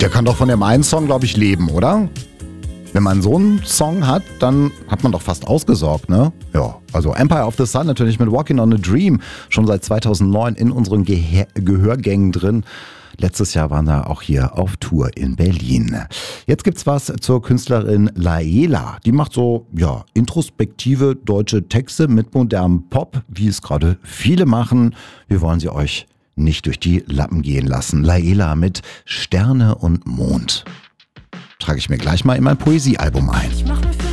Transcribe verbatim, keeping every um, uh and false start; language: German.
Der kann doch von dem einen Song, glaube ich, leben, oder? Wenn man so einen Song hat, dann hat man doch fast ausgesorgt, ne? Ja, also Empire of the Sun natürlich mit Walking on a Dream, schon seit zweitausendneun in unseren Gehe- Gehörgängen drin. Letztes Jahr waren wir auch hier auf Tour in Berlin. Jetzt gibt's was zur Künstlerin Laela. Die macht so, ja, introspektive deutsche Texte mit modernem Pop, wie es gerade viele machen. Wir wollen sie euch nicht durch die Lappen gehen lassen. Laela mit Sterne und Mond. Trage ich mir gleich mal in mein Poesiealbum ein. Ich mach